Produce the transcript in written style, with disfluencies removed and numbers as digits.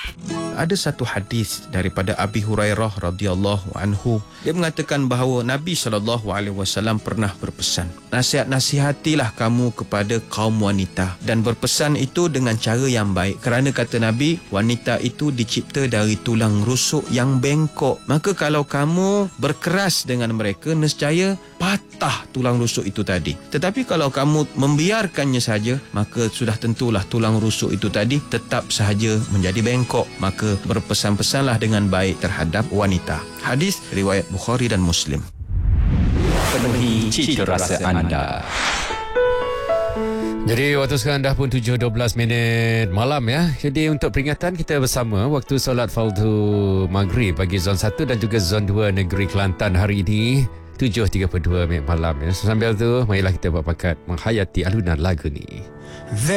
Ada satu hadis daripada Abi Hurairah radhiyallahu anhu. Dia mengatakan bahawa Nabi SAW pernah berpesan, nasihat-nasihatilah kamu kepada kaum wanita, dan berpesan itu dengan cara yang baik. Kerana kata Nabi, wanita itu dicipta dari tulang rusuk yang bengkok. Maka kalau kamu berkeras dengan mereka, nescaya patah tulang rusuk itu tadi. Tetapi kalau kamu membiarkannya saja, maka sudah tentulah tulang rusuk itu tadi tetap sahaja menjadi bengkok. Maka berpesan-pesanlah dengan baik terhadap wanita. Hadis riwayat Bukhari dan Muslim. Penuhi cita rasa anda. Jadi waktu sekarang dah pun 7.12 malam ya. Jadi untuk peringatan kita bersama waktu solat fardu maghrib bagi zon 1 dan juga zon 2 negeri Kelantan hari ini 7.32 malam ya. Sambil tu marilah kita buat pakat menghayati alunan lagu ni.